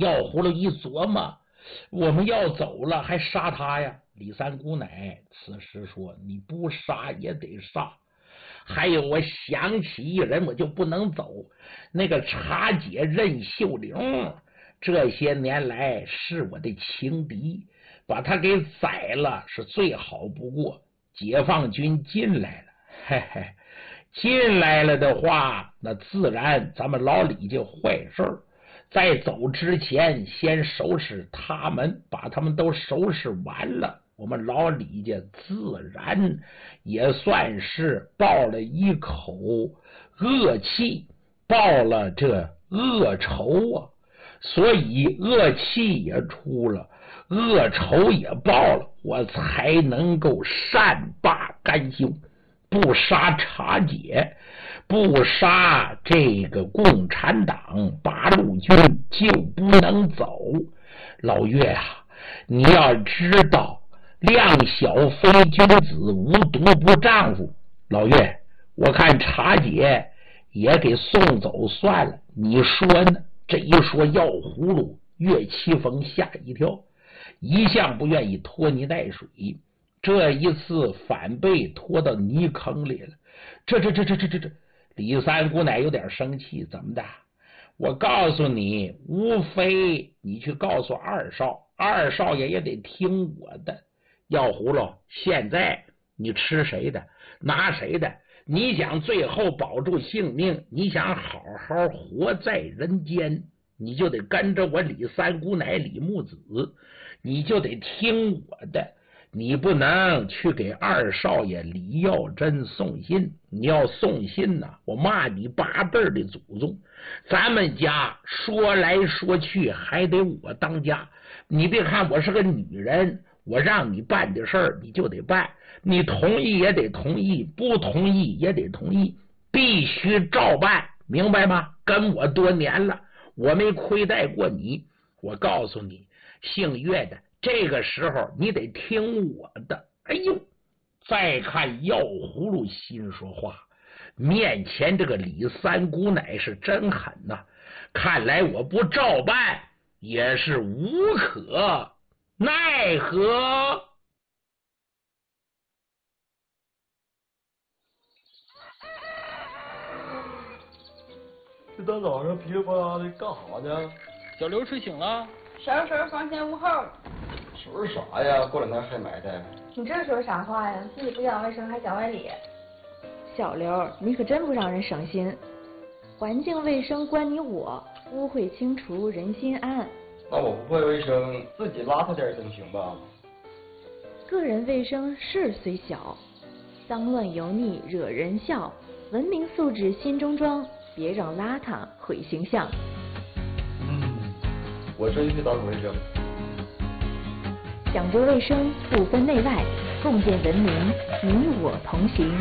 药葫芦一琢磨，我们要走了还杀他呀？李三姑奶此时说，你不杀也得杀。还有我想起一人我就不能走，那个茶姐任秀玲，这些年来是我的情敌，把他给宰了是最好不过。解放军进来了，嘿嘿，进来了的话，那自然咱们老李就坏事儿。在走之前先收拾他们，把他们都收拾完了，我们老李家自然也算是报了一口恶气，报了这恶仇啊，所以恶气也出了，恶仇也报了，我才能够善罢甘休，不杀茶姐，不杀这个共产党八路军就不能走。老岳啊，你要知道量小非君子，无毒不丈夫。老岳，我看茶姐也给送走算了，你说呢？这一说药葫芦，岳奇峰吓一跳，一向不愿意拖泥带水，这一次反被拖到泥坑里了。这李三姑奶有点生气，怎么的？我告诉你，无非你去告诉二少，二少爷也得听我的。药葫芦，现在你吃谁的？拿谁的？你想最后保住性命，你想好好活在人间，你就得跟着我李三姑奶李木子，你就得听我的。你不能去给二少爷李耀珍送信，你要送信呢，我骂你八辈的祖宗。咱们家说来说去还得我当家，你别看我是个女人，我让你办的事儿你就得办，你同意也得同意，不同意也得同意，必须照办，明白吗？跟我多年了，我没亏待过你。我告诉你，姓岳的这个时候你得听我的。哎呦，再看药葫芦心说话，面前这个李三姑奶是真狠呐，看来我不照办也是无可奈何。 这大早上噼里啪啦的干啥呢？ 小刘睡醒了， 收拾房前屋后。 收拾啥呀？过两天还埋汰。 你这说啥话呀？自己不讲卫生还讲外理。 小刘，你可真不让人省心。环境卫生关你我，污秽清除人心安。 那我不会卫生，自己邋遢点总行吧？ 个人卫生事虽小，脏乱油腻惹人笑。文明素质心中装，别让邋遢毁形象。 我真去打扫卫生。 讲究卫生，不分内外，共建文明，你我同行。